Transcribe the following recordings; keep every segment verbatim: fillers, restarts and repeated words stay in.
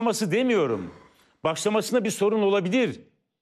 başlaması demiyorum. Başlamasında bir sorun olabilir.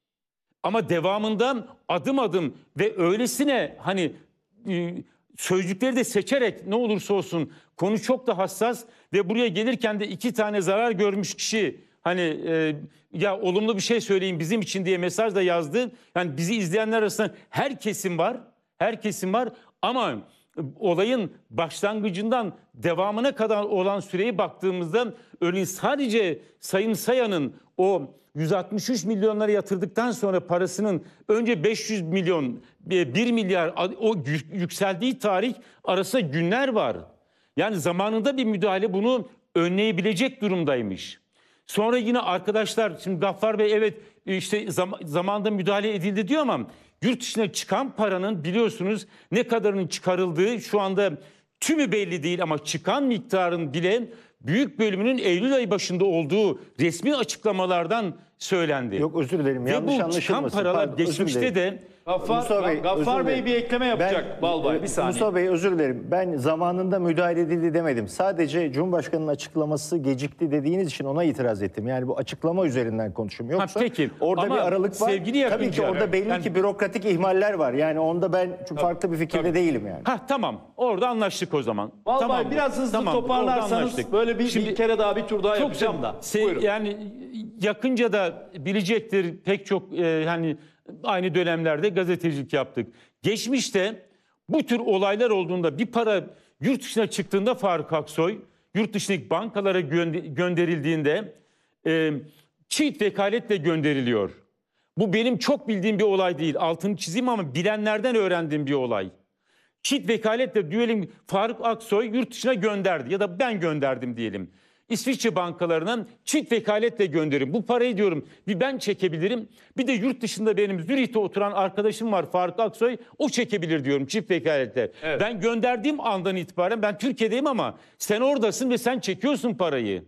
Ama devamından adım adım ve öylesine hani e, sözcükleri de seçerek ne olursa olsun konu çok da hassas ve buraya gelirken de iki tane zarar görmüş kişi hani e, ya olumlu bir şey söyleyin bizim için diye mesaj da yazdı. Yani bizi izleyenler arasında her kesim var. Her kesim var ama olayın başlangıcından devamına kadar olan süreyi baktığımızda örneğin sadece Sayın Sayan'ın o yüz altmış üç milyonlara yatırdıktan sonra parasının önce beş yüz milyon, bir milyar o yükseldiği tarih arasında günler var. Yani zamanında bir müdahale bunu önleyebilecek durumdaymış. Sonra yine arkadaşlar şimdi Gaffar Bey evet işte zam zamanında müdahale edildi diyor ama yurt dışına çıkan paranın biliyorsunuz ne kadarının çıkarıldığı şu anda tümü belli değil ama çıkan miktarın bile büyük bölümünün Eylül ayı başında olduğu resmi açıklamalardan söylendi. Yok özür dilerim ve yanlış bu anlaşılmasın. çıkan paralar Pardon, geçmişte de Gaffar Bey, Gaffar Bey bir ekleme yapacak ben, Balbay bir saniye. Mustafa Bey özür dilerim. Ben zamanında müdahale edildi demedim. Sadece Cumhurbaşkanı'nın açıklaması gecikti dediğiniz için ona itiraz ettim. Yani bu açıklama üzerinden konuşuyorum. Yoksa ha, peki. orada Ama bir aralık var. sevgili Tabii ki orada belli yani, ki bürokratik ihmaller var. Yani onda ben çok farklı bir fikirde tabii. değilim yani. Ha tamam. Orada anlaştık o zaman. Balbay tamam. biraz hızlı tamam. toparlarsanız böyle bir, Şimdi, bir kere daha bir tur daha çok yapacağım da. Se, yani yakınca da bilecektir pek çok e, hani aynı dönemlerde gazetecilik yaptık. Geçmişte bu tür olaylar olduğunda bir para yurt dışına çıktığında Faruk Aksoy yurt dışındaki bankalara gönder gönderildiğinde e, çift vekaletle gönderiliyor. Bu benim çok bildiğim bir olay değil. Altını çizeyim ama bilenlerden öğrendiğim bir olay. Çift vekaletle diyelim Faruk Aksoy yurt dışına gönderdi ya da ben gönderdim diyelim. İsviçre bankalarından çift vekaletle gönderin. Bu parayı diyorum bir ben çekebilirim. Bir de yurt dışında benim Zürih'te oturan arkadaşım var Faruk Aksoy. O çekebilir diyorum çift vekaletle. Evet. Ben gönderdiğim andan itibaren ben Türkiye'deyim ama sen oradasın ve sen çekiyorsun parayı.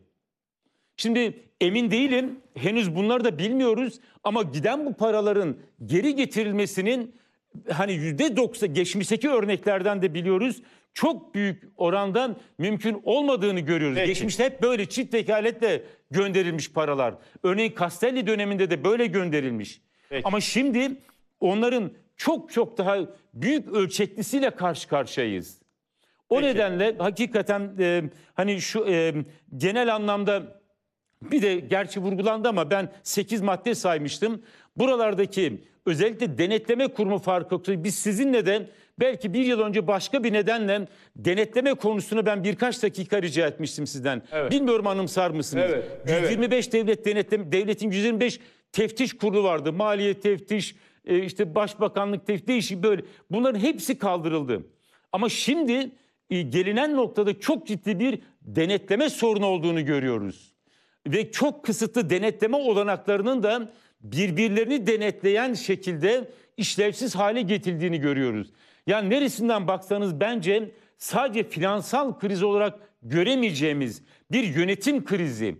Şimdi emin değilim. Henüz bunları da bilmiyoruz. Ama giden bu paraların geri getirilmesinin hani yüzde doksan geçmişteki örneklerden de biliyoruz. Çok büyük orandan mümkün olmadığını görüyoruz. Peki. Geçmişte hep böyle çift vekaletle gönderilmiş paralar. Örneğin Castelli döneminde de böyle gönderilmiş. Peki. Ama şimdi onların çok çok daha büyük ölçeklisiyle karşı karşıyayız. O Peki. nedenle hakikaten e, hani şu e, genel anlamda bir de gerçi vurgulandı ama ben sekiz madde saymıştım. Buralardaki özellikle denetleme kurumu farkı biz sizinle de belki bir yıl önce başka bir nedenle denetleme konusunu ben birkaç dakika rica etmiştim sizden. Evet. Bilmiyorum anımsar mısınız? Evet, yüz yirmi beş evet. devlet denetleme, devletin yüz yirmi beş teftiş kurulu vardı. Maliye teftiş, işte başbakanlık teftiş değişik böyle. Bunların hepsi kaldırıldı. Ama şimdi gelinen noktada çok ciddi bir denetleme sorunu olduğunu görüyoruz. Ve çok kısıtlı denetleme olanaklarının da birbirlerini denetleyen şekilde işlevsiz hale getirildiğini görüyoruz. Yani neresinden baksanız bence sadece finansal kriz olarak göremeyeceğimiz bir yönetim krizi,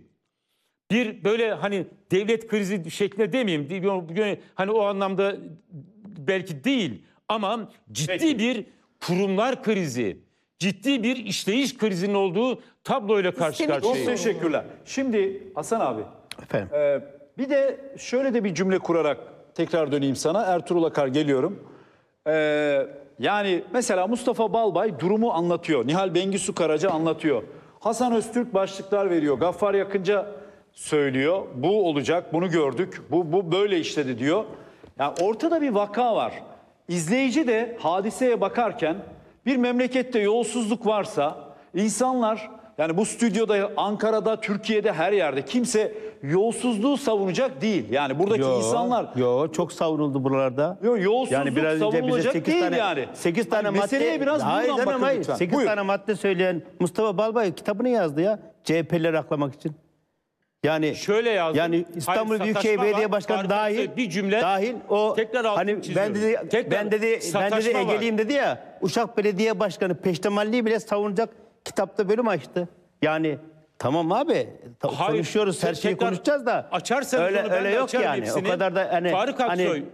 bir böyle hani devlet krizi şeklinde demeyeyim, hani o anlamda belki değil ama ciddi Peki. bir kurumlar krizi, ciddi bir işleyiş krizinin olduğu tabloyla karşı karşıyayız. Çok teşekkürler. Şimdi Hasan abi, Efendim. E, bir de şöyle de bir cümle kurarak tekrar döneyim sana. Ertuğrul Akar geliyorum. E, yani mesela Mustafa Balbay durumu anlatıyor. Nihal Bengisu Karaca anlatıyor. Hasan Öztürk başlıklar veriyor. Gaffar Yakınca söylüyor. Bu olacak, bunu gördük. Bu, bu böyle işledi diyor. Yani ortada bir vaka var. İzleyici de hadiseye bakarken bir memlekette yolsuzluk varsa insanlar yani bu stüdyoda, Ankara'da, Türkiye'de her yerde kimse yolsuzluğu savunacak değil. Yani buradaki yo, insanlar... Yo çok savunuldu buralarda. Yo, yolsuzluk yani biraz savunulacak değil tane, yani. sekiz tane hani madde... Meseleye biraz hayır, buradan bakın hayır. lütfen. sekiz tane madde söyleyen Mustafa Balbay kitabını yazdı ya. C H P'lileri aklamak için. Yani şöyle yazdım. Yani İstanbul Hayır, Büyükşehir Belediye Başkanı dahil bir cümle dahil o tekrar hani ben dedi tekrar ben dedi ben dedi Egeliyim var. dedi ya. Uşak Belediye Başkanı Peştemalli'yi bile savunacak kitapta bölüm açtı. Yani tamam abi Hayır, konuşuyoruz her şeyi konuşacağız da açarsanız öyle onu ben öyle de yok yani. Hepsini. O kadar da hani Faruk Aksoy hani,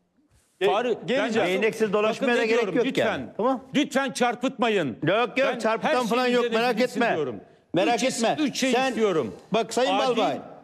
Faruk geleceğim. Değneksiz dolaşmaya da gerek yok lütfen, yani. Tamam. Lütfen çarpıtmayın. Yok yok çarpıtan falan yok merak etme. Diyorum. Merak üç, etme. Üç şey Sen, istiyorum. Bak Sayın Adil, Balbay.